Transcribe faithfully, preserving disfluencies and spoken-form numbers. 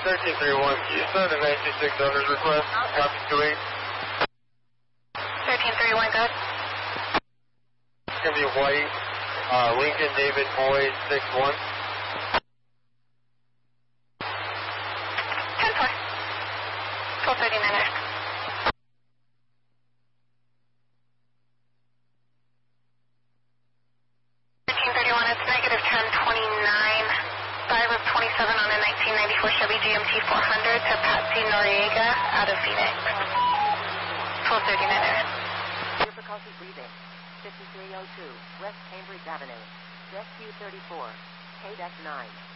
thirteen thirty-one, can you send a nine two six owner's request? Copy two eight. thirteen thirty-one, good. It's going to be white, uh, Lincoln David Boy six one. ten four. twelve thirty-nine. thirteen thirty-one, it's negative ten twenty-nine. five of twenty-seven on a nineteen ninety-four Chevy G M T four hundred to Patsy Noriega out of Phoenix. twelve thirty-nine. Difficulty breathing. fifty-three oh two, West Cambridge Avenue. Deck Q thirty-four. K-Deck nine.